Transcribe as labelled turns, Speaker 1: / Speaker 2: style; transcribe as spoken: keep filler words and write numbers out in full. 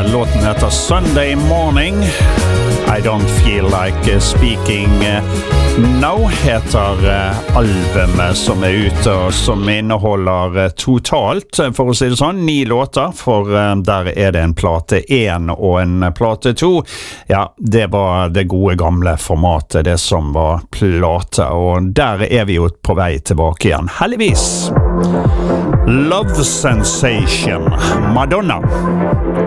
Speaker 1: Låten heter Sunday Morning. I don't feel like speaking now heter albumet som er ute og som inneholder totalt, for å si det sånn, ni låter, for der er det en plate én og en plate to. Ja, det var det gode gamle formatet, det som var plate, og der er vi jo på vei tilbake igjen, heldigvis. Love Sensation, Madonna.